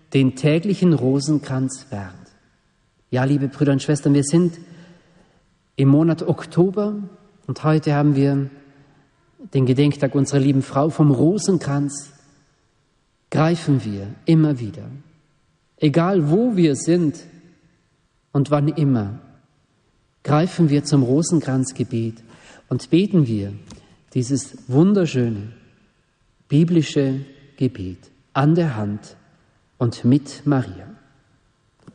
den täglichen Rosenkranz wert. Ja, liebe Brüder und Schwestern, wir sind im Monat Oktober und heute haben wir den Gedenktag unserer lieben Frau. Vom Rosenkranz greifen wir immer wieder, egal wo wir sind und wann immer, greifen wir zum Rosenkranzgebet und beten wir dieses wunderschöne biblische Gebet an der Hand und mit Maria.